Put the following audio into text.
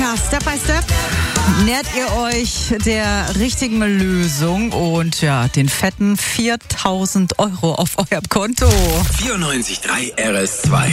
Ja, Step by Step nähert ihr euch der richtigen Lösung und ja, den fetten 4.000 € auf eurem Konto. 94.3 RS2.